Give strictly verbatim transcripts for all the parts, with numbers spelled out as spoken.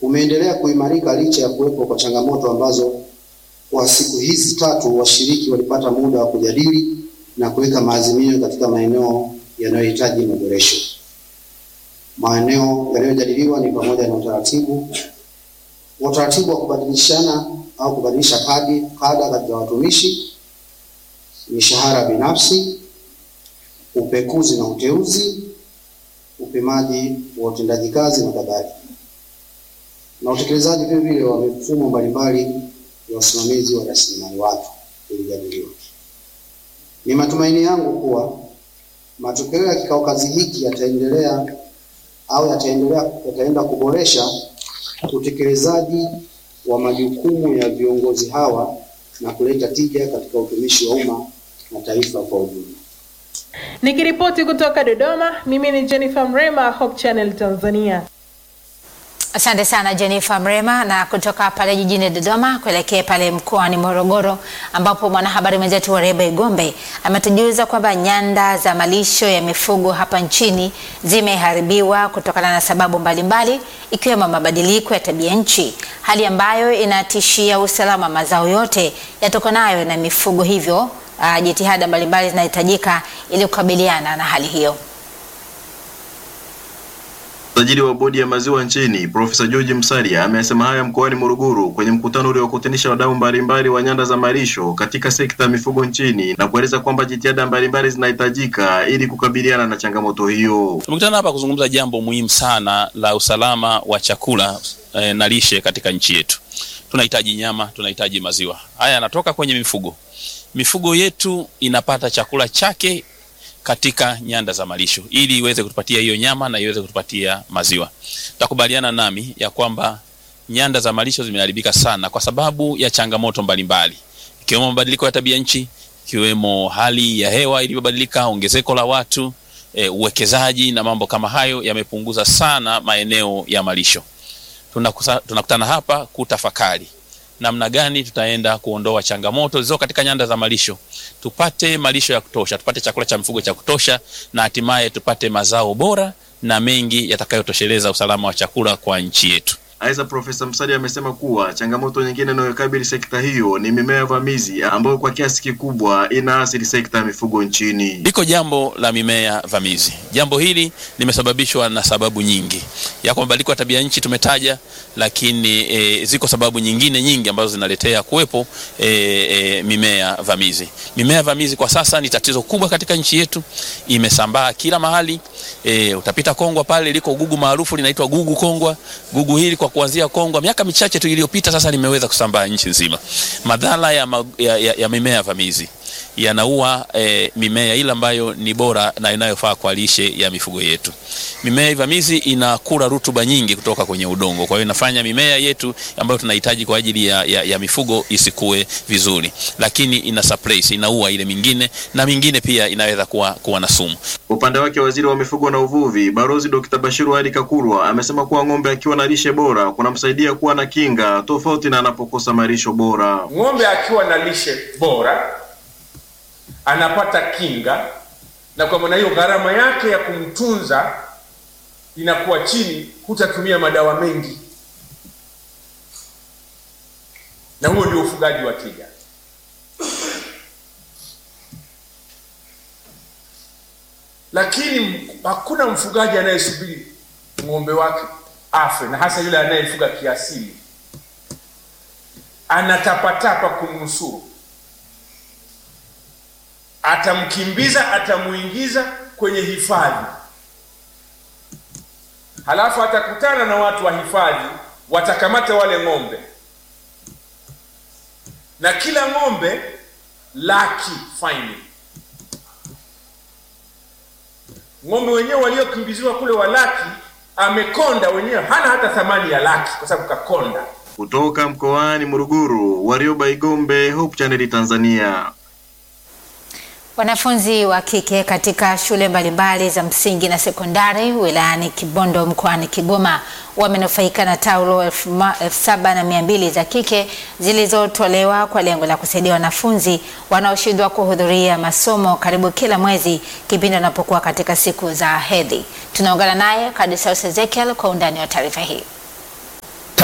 umeendelea kuimarika licha ya kuwepo kwa changamoto ambazo kwa siku hizi tatu washiriki walipata muda wa kujadili na kuweka maazimio katika maeneo yanayohitaji maboresho. Maeneo yanayojadiliwa ni pamoja na utaratibu utaratibu wa kubadilishana au kubadilisha kadi kada katika watumishi, mishahara binafsi, upekuzi na uteuzi, upimaji wa utendaji kazi na kadhalika, na utekelezaji vile vile wa mifumo mbalimbali ya usimamizi wa rasilimali watu ilijadiliwa. Ni matumaini yangu kuwa matokeo ya kikao kazi hiki yataendelea au yataendelea yataenda kuboresha utekelezaji wa majukumu ya viongozi hawa na kuleta tija katika utumishi wa umma na taifa kwa ujumla. Nikiripoti kutoka Dodoma, mimi ni Jennifer Mrema, Hope Channel Tanzania. Asante sana Jennifer Mrema, na kutoka pale jijini Dodoma kuelekea pale mkoani Morogoro ambapo mwanahabari mwenzetu Warioba Igombe ametujuza kwamba nyanda za malisho ya mifugo hapa nchini zimeharibiwa kutokana na sababu mbalimbali ikiwemo mabadiliko ya tabia nchi, hali ambayo inatishia usalama mazao yote yatokanayo na mifugo. Hivyo uh, jitihada mbalimbali zinahitajika ili kukabiliana na hali hiyo. Msajili wa bodi ya maziwa nchini Profesa George Msalia amesema haya mkoani Morogoro kwenye mkutano uliokutanisha wadau mbalimbali wa nyanda za malisho katika sekta ya mifugo nchini, na kueleza kwamba jitihada mbalimbali zinahitajika ili kukabiliana na changamoto hiyo. Tumekutana hapa kuzungumza jambo muhimu sana la usalama wa chakula eh, na lishe katika nchi yetu. Tunahitaji nyama, tunahitaji maziwa. Haya yanatoka kwenye mifugo. Mifugo yetu inapata chakula chake katika nyanda za malisho ili iweze kutupatia hiyo nyama na iweze kutupatia maziwa. Takubaliana nami ya kwamba nyanda za malisho zimeharibika sana kwa sababu ya changamoto mbalimbali, ikiwemo mabadiliko ya tabia nchi, ikiwemo hali ya hewa iliyobadilika, ongezeko la watu, e, uwekezaji na mambo kama hayo yamepunguza sana maeneo ya malisho. Tunakusa, tunakutana hapa kutafakari namna gani tutaenda kuondoa changamoto zilizo katika nyanda za malisho, tupate malisho ya kutosha, tupate chakula cha mifugo cha kutosha, na hatimaye tupate mazao bora na mengi yatakayotosheleza usalama wa chakula kwa nchi yetu. Aidha, Profesa Msalia amesema kuwa changamoto nyingine inayokabili sekta hiyo ni mimea vamizi ambayo kwa kiasi kikubwa inaathiri sekta ya mifugo nchini. Liko jambo la mimea vamizi. Jambo hili limesababishwa na sababu nyingi. Ya mabadiliko ya tabia nchi tumetaja, lakini e, ziko sababu nyingine nyingi ambazo zinaletea kuwepo e, e, mimea vamizi. Mimea vamizi kwa sasa ni tatizo kubwa katika nchi yetu, imesambaa kila mahali. E, utapita Kongwa pale liko gugu maarufu linaitwa gugu Kongwa. Gugu hili kwa kuanzia Kongwa miaka michache tu iliyopita sasa limeweza kusambaa nchi nzima. Madhara ya, ya, ya, ya mimea vamizi yanaua e, mimea ile ambayo ni bora na inayofaa kwa lishe ya mifugo yetu. Mimea vamizi inakula rutuba nyingi kutoka kwenye udongo, kwa hiyo inafanya mimea yetu ambayo tunahitaji kwa ajili ya, ya, ya mifugo isikue vizuri, lakini ina suppress, inaua ile mingine, na mingine pia inaweza kuwa, kuwa na sumu. Upande wake Waziri wa Mifugo na Uvuvi Balozi Dokta Bashiru Ali Kakurwa amesema kuwa ng'ombe akiwa na lishe bora kunamsaidia kuwa na kinga tofauti na anapokosa malisho bora. Ng'ombe akiwa na lishe bora anapata kinga, na kwa maana hiyo gharama yake ya kumtunza inakuwa chini, hutatumia madawa mengi, na huo ndio ufugaji wa tija. Lakini hakuna mfugaji anayesubiri ng'ombe wake afe, na hasa yule anayefuga kiasili anatapatapa kumnusuru. Atamkimbiza, atamuingiza kwenye hifadhi, halafu atakutana na watu wa hifadhi, watakamata wale ng'ombe, na kila ng'ombe laki faini. Ng'ombe wenyewe waliokimbiziwa kule wa laki, amekonda wenyewe, hana hata thamani ya laki kwa sababu kakonda. Kutoka mkoani Morogoro, Warioba Igombe, Hope Channel Tanzania. Wanafunzi wa kike katika shule mbalimbali za msingi na sekondari wilayani Kibondo mkoani Kigoma wamenufaika na taulo elfu saba na mia mbili za kike zilizotolewa kwa lengo la kusaidia wanafunzi wanaoshindwa kuhudhuria masomo karibu kila mwezi kipindi wanapokuwa katika siku za hedhi. Tunaungana naye Kadisausi Ezekiel kwa undani wa taarifa hii.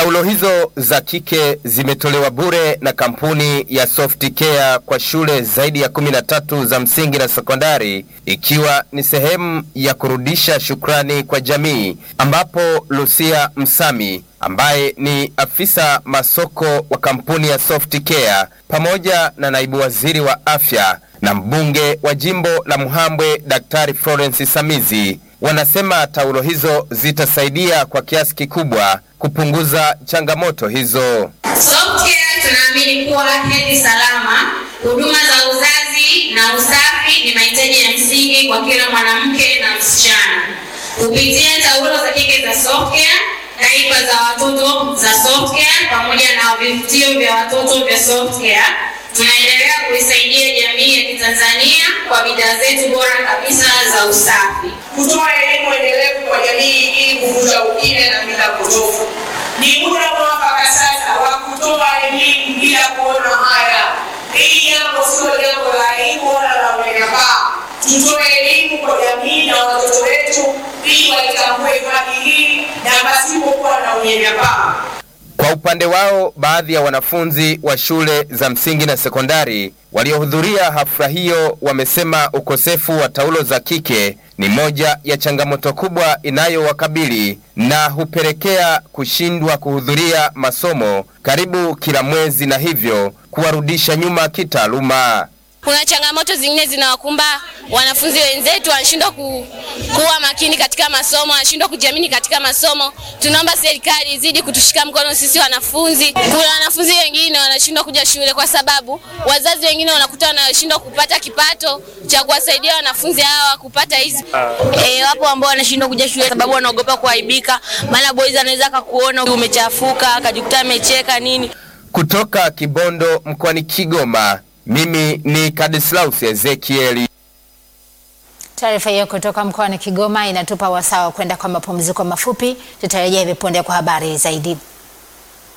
Taulo hizo za kike zimetolewa bure na kampuni ya Softcare kwa shule zaidi ya kumi na tatu za msingi na sekondari, ikiwa ni sehemu ya kurudisha shukrani kwa jamii, ambapo Lucia Msami ambaye ni afisa masoko wa kampuni ya Softcare pamoja na naibu waziri wa afya na mbunge wa jimbo la Muhambwe Daktari Florence Samizi wanasema taulo hizo zitasaidia kwa kiasi kikubwa kupunguza changamoto hizo. Softcare tunaamini kuwa hedhi salama, huduma za uzazi na usafi ni mahitaji ya msingi kwa kila mwanamke na msichana. Kupitia taulo za kike za Softcare, daipa za watoto za Softcare pamoja na vivutio vya watoto vya Softcare, tunaendelea kuisaidia jamii ya Kitanzania kwa bidhaa zetu bora kabisa za usafi. Kutoa elimu endelevu kwa jamii ili kuvunja ukimya na mila potofu. Ni muda mwafaka sasa wa kutoa elimu bila kuona haya. Hili jambo sio jambo la aibu wala la unyanyapaa. Tutoe elimu kwa jamii na watoto wetu ili waitambue haki hii na pasipokuwa na unyanyapaa. Kwa upande wao, baadhi ya wanafunzi wa shule za msingi na sekondari waliohudhuria hafla hiyo wamesema ukosefu wa taulo za kike ni moja ya changamoto kubwa inayowakabili na hupelekea kushindwa kuhudhuria masomo karibu kila mwezi na hivyo kuwarudisha nyuma kitaaluma. Kuna changamoto zingine zinawakumba wanafunzi wenzetu, wanashindwa ku, kuwa makini katika masomo, wanashindwa kujiamini katika masomo. Tunaomba serikali izidi kutushika mkono sisi wanafunzi. Kuna wanafunzi wengine wanashindwa kuja shule kwa sababu wazazi wengine wanakuta wanashindwa kupata kipato cha kuwasaidia wanafunzi hawa kupata hizi. Eh, wapo ambao wanashindwa kuja shule sababu wanaogopa kuaibika, maana boys anaweza akakuona umechafuka, akajikuta amecheka nini. Kutoka Kibondo mkoani Kigoma, mimi ni Kadislaus Ezekieli. Taarifa hiyo kutoka mkoani Kigoma inatupa wasaa kwenda kwa mapumziko mafupi. Tutarejea hivi punde kwa habari zaidi.